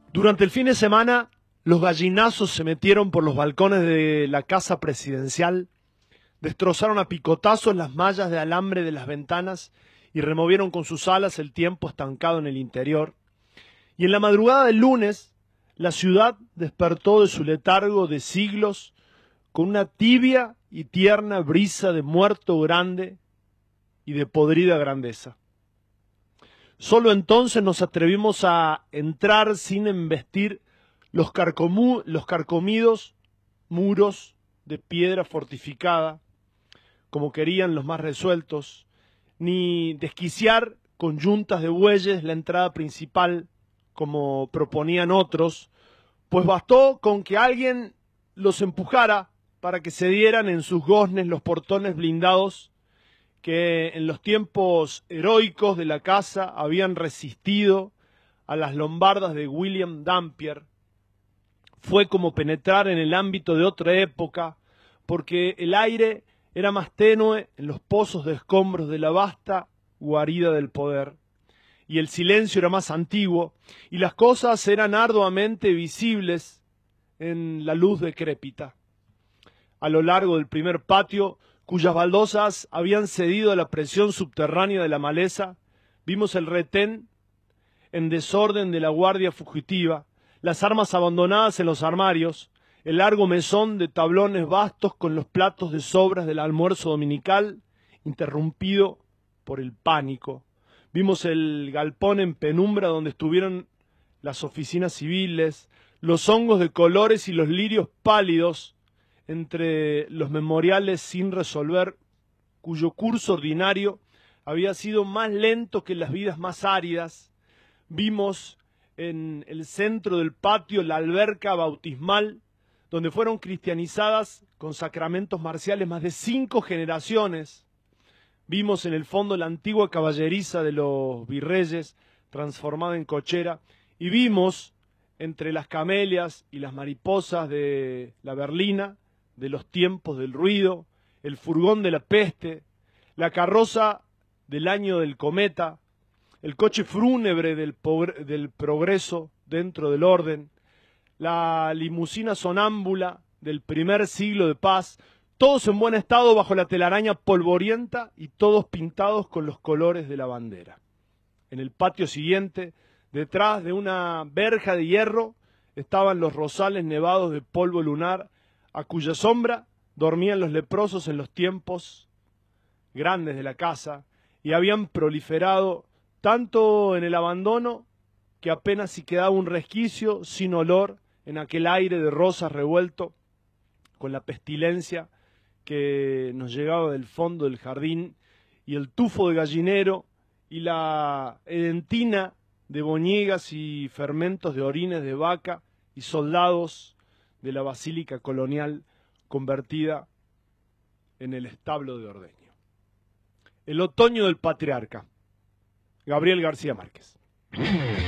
Durante el fin de semana, los gallinazos se metieron por los balcones de la casa presidencial, destrozaron a picotazos las mallas de alambre de las ventanas y removieron con sus alas el tiempo estancado en el interior. Y en la madrugada del lunes, la ciudad despertó de su letargo de siglos con una tibia y tierna brisa de muerto grande y de podrida grandeza. Solo entonces nos atrevimos a entrar sin embestir los carcomidos muros de piedra fortificada, como querían los más resueltos, ni desquiciar con yuntas de bueyes la entrada principal, como proponían otros, pues bastó con que alguien los empujara para que se dieran en sus goznes los portones blindados que en los tiempos heroicos de la casa habían resistido a las lombardas de William Dampier. Fue como penetrar en el ámbito de otra época, porque el aire era más tenue en los pozos de escombros de la vasta guarida del poder, y el silencio era más antiguo, y las cosas eran arduamente visibles en la luz decrépita. A lo largo del primer patio, cuyas baldosas habían cedido a la presión subterránea de la maleza, vimos el retén en desorden de la guardia fugitiva, las armas abandonadas en los armarios, el largo mesón de tablones vastos con los platos de sobras del almuerzo dominical, interrumpido por el pánico. Vimos el galpón en penumbra donde estuvieron las oficinas civiles, los hongos de colores y los lirios pálidos entre los memoriales sin resolver, cuyo curso ordinario había sido más lento que las vidas más áridas. Vimos en el centro del patio la alberca bautismal, donde fueron cristianizadas con sacramentos marciales más de 5 generaciones. Vimos en el fondo la antigua caballeriza de los virreyes, transformada en cochera, y vimos entre las camelias y las mariposas de la berlina, de los tiempos del ruido, el furgón de la peste, la carroza del año del cometa, el coche fúnebre del progreso dentro del orden, la limusina sonámbula del primer siglo de paz, todos en buen estado bajo la telaraña polvorienta y todos pintados con los colores de la bandera. En el patio siguiente, detrás de una verja de hierro, estaban los rosales nevados de polvo lunar, a cuya sombra dormían los leprosos en los tiempos grandes de la casa, y habían proliferado tanto en el abandono que apenas si quedaba un resquicio sin olor en aquel aire de rosas revuelto con la pestilencia que nos llegaba del fondo del jardín, y el tufo de gallinero y la edentina de boñigas y fermentos de orines de vaca y soldados de la basílica colonial convertida en el establo de ordeño. El otoño del patriarca, Gabriel García Márquez.